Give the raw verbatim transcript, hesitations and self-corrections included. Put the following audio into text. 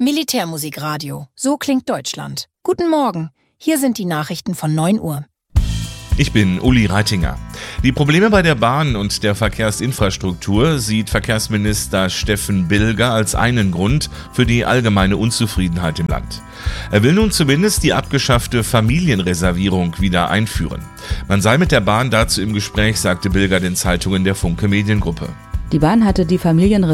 Militärmusikradio. So klingt Deutschland. Guten Morgen. Hier sind die Nachrichten von neun Uhr. Ich bin Uli Reitinger. Die Probleme bei der Bahn und der Verkehrsinfrastruktur sieht Verkehrsminister Steffen Bilger als einen Grund für die allgemeine Unzufriedenheit im Land. Er will nun zumindest die abgeschaffte Familienreservierung wieder einführen. Man sei mit der Bahn dazu im Gespräch, sagte Bilger den Zeitungen der Funke Mediengruppe. Die Bahn hatte die Familienreservierung